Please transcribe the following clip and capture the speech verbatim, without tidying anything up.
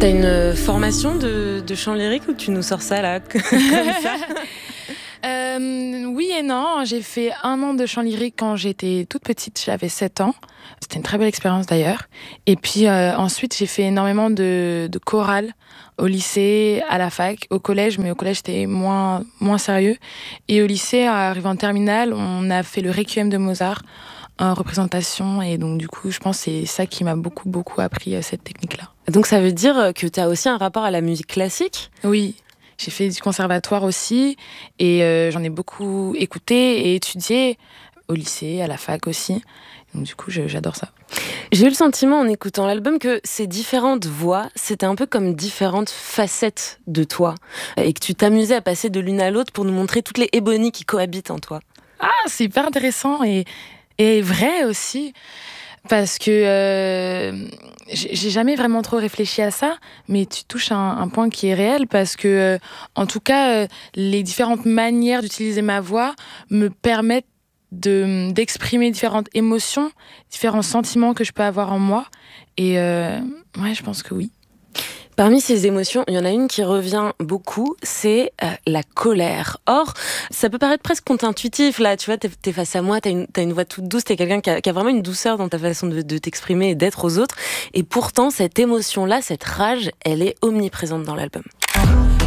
T'as une formation de, de chant lyrique ou tu nous sors ça là comme ça? Euh, oui et non, j'ai fait un an de chant lyrique quand j'étais toute petite, j'avais sept ans. C'était une très belle expérience d'ailleurs. Et puis euh, ensuite, j'ai fait énormément de, de chorale au lycée, à la fac, au collège, mais au collège c'était moins, moins sérieux. Et au lycée, arrivé en terminale, on a fait le Requiem de Mozart en représentation. Et donc du coup, je pense que c'est ça qui m'a beaucoup, beaucoup appris, cette technique-là. Donc ça veut dire que tu as aussi un rapport à la musique classique? Oui. J'ai fait du conservatoire aussi et euh, j'en ai beaucoup écouté et étudié au lycée, à la fac aussi. Donc du coup, je, j'adore ça. J'ai eu le sentiment en écoutant l'album que ces différentes voix, c'était un peu comme différentes facettes de toi et que tu t'amusais à passer de l'une à l'autre pour nous montrer toutes les ébonies qui cohabitent en toi. Ah, c'est hyper intéressant et, et vrai aussi. Parce que euh, j'ai jamais vraiment trop réfléchi à ça, mais tu touches un, un point qui est réel parce que, euh, en tout cas, euh, les différentes manières d'utiliser ma voix me permettent de, d'exprimer différentes émotions, différents sentiments que je peux avoir en moi. Et euh, ouais, je pense que oui. Parmi ces émotions, il y en a une qui revient beaucoup, c'est euh, la colère. Or, ça peut paraître presque contre-intuitif, là, tu vois, t'es, t'es face à moi, t'as une, t'as une voix toute douce, t'es quelqu'un qui a, qui a vraiment une douceur dans ta façon de, de t'exprimer et d'être aux autres. Et pourtant, cette émotion-là, cette rage, elle est omniprésente dans l'album.